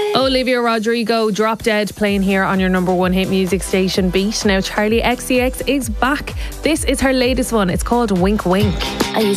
Olivia Rodrigo, Drop Dead, playing here on your number one hit music station, Beat. Now Charlie XCX is back. This is her latest one. It's called Wink Wink. I used